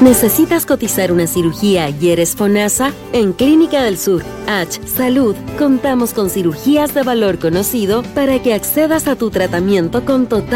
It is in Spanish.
¿Necesitas cotizar una cirugía y eres FONASA? En Clínica del Sur, H Salud, contamos con cirugías de valor conocido para que accedas a tu tratamiento con total